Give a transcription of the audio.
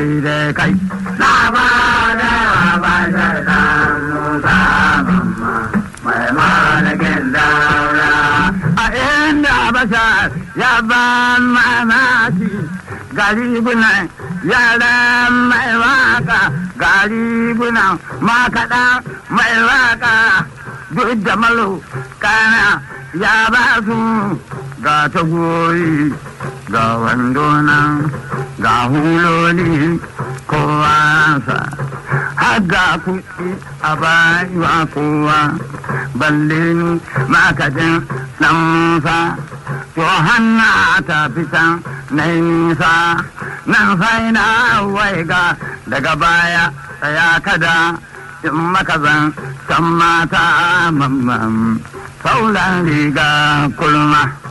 da kai labarin abashar dan musa mamma mai malakin daura a inda abashar ya ban mamaki garibunan yaran mai waka garibunan makaɗa mai waka duk da malo kana ya ba su ga tagoyi ga wandonan ga huloli kowansa har ga kuɗi a bayuwa kowa balle makajin ɗan musa to hanna ta fitan na nisa nan sai na waiga daga baya tsaya kada in makazan san mata mamman sauran riga kulma